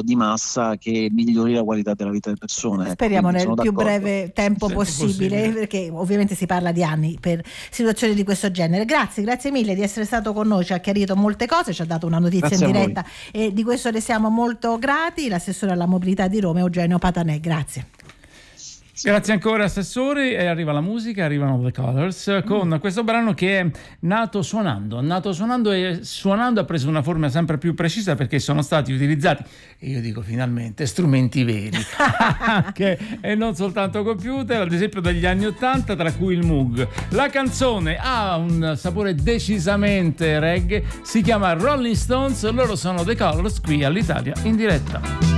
di massa che migliori la qualità della vita delle persone. Speriamo Quindi nel più d'accordo. breve tempo possibile, perché ovviamente si parla di anni per situazioni di questo genere. Grazie mille di essere stato con noi, ci ha chiarito molte cose, ci ha dato una notizia Grazie in diretta e di questo le siamo molto grati. L'assessore alla mobilità di Roma Eugenio Patanè, grazie. Grazie ancora Assessore, e arriva la musica, arrivano The Colors con questo brano che è nato suonando e suonando ha preso una forma sempre più precisa, perché sono stati utilizzati, e io dico finalmente, strumenti veri e non soltanto computer, ad esempio dagli anni 80, tra cui il Moog. La canzone ha un sapore decisamente reggae, si chiama Rolling Stones, loro sono The Colors qui all'Italia in diretta.